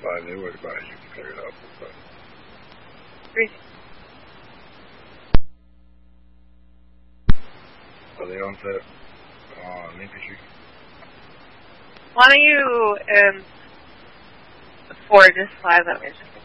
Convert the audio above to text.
fine. They worried about it. You can clear it up. But... Are they on set? Lincoln Street? Why don't you forward this file that we're just